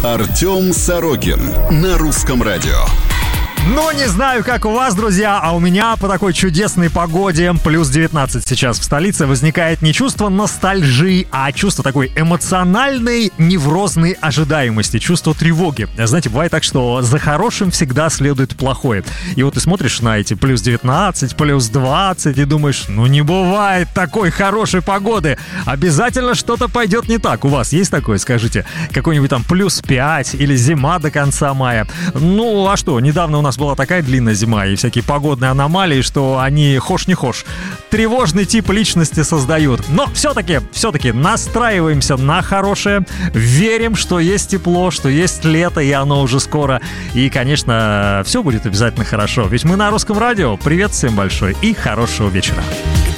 Артем Сорокин на Русском радио. Ну, не знаю, как у вас, друзья, а у меня по такой чудесной погоде, плюс 19 сейчас в столице, возникает не чувство ностальжи, а чувство такой эмоциональной неврозной ожидаемости, чувство тревоги. Знаете, бывает так, что за хорошим всегда следует плохое. И вот ты смотришь на эти плюс 19, плюс 20 и думаешь, ну не бывает такой хорошей погоды. Обязательно что-то пойдет не так. У вас есть такое, скажите? Какой-нибудь там плюс 5 или зима до конца мая? Ну, а что, недавно у нас была такая длинная зима и всякие погодные аномалии, что они хошь не хошь тревожный тип личности создают. Но все-таки настраиваемся на хорошее, верим, что есть тепло, что есть лето, и оно уже скоро. И, конечно, все будет обязательно хорошо. Ведь мы на Русском радио. Привет всем большой и хорошего вечера.